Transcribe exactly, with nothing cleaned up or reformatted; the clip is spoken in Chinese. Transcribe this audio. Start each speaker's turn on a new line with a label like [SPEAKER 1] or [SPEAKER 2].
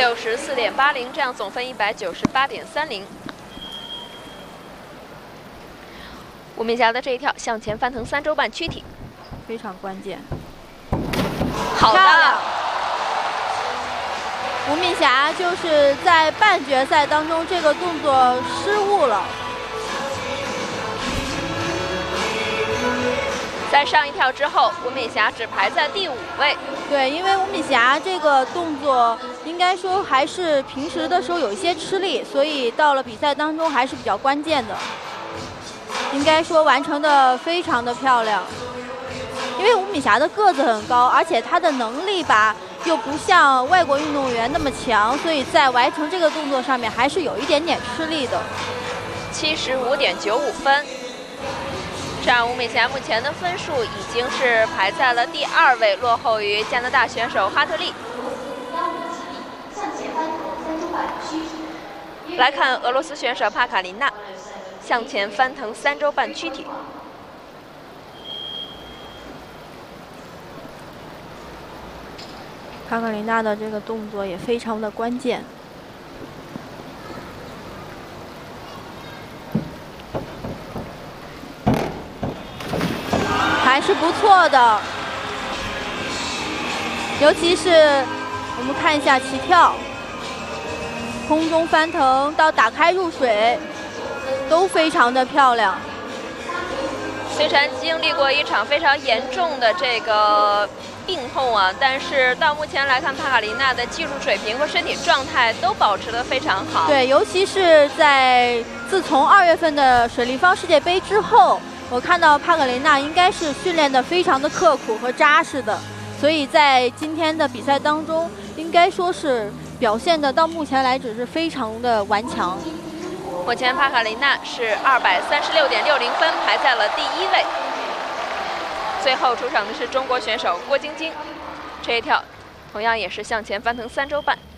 [SPEAKER 1] 九十四点八零，这样总分一百九十八点三零。吴敏霞的这一跳向前翻腾三周半躯体，
[SPEAKER 2] 非常关键。
[SPEAKER 1] 好的。
[SPEAKER 2] 吴敏霞就是在半决赛当中这个动作失误了。
[SPEAKER 1] 在上一跳之后，吴敏霞只排在第五位。
[SPEAKER 2] 对，因为吴敏霞这个动作应该说还是平时的时候有一些吃力，所以到了比赛当中还是比较关键的。应该说完成的非常的漂亮。因为吴敏霞的个子很高，而且她的能力吧又不像外国运动员那么强，所以在完成这个动作上面还是有一点点吃力的。
[SPEAKER 1] 七十五点九五分。 这样，吴敏霞目前的分数已经是排在了第二位，落后于加拿大选手哈特利。来看俄罗斯选手帕卡琳娜，向前翻腾三周半躯体。
[SPEAKER 2] 帕卡琳娜的这个动作也非常的关键。 还是不错的，尤其是我们看一下起跳、空中翻腾到打开入水，都非常的漂亮。
[SPEAKER 1] 虽然经历过一场非常严重的这个病痛啊，但是到目前来看，帕卡琳娜的技术水平和身体状态都保持得非常好。
[SPEAKER 2] 对，尤其是在自从二月份的水立方世界杯之后。 我看到帕卡琳娜应该是训练得非常的刻苦和扎实的，所以在今天的比赛当中，应该说是表现的到目前来只是非常的顽强。
[SPEAKER 1] 目前帕卡琳娜是二百三十六点六零分，排在了第一位。最后出场的是中国选手郭晶晶，这一跳同样也是向前翻腾三周半。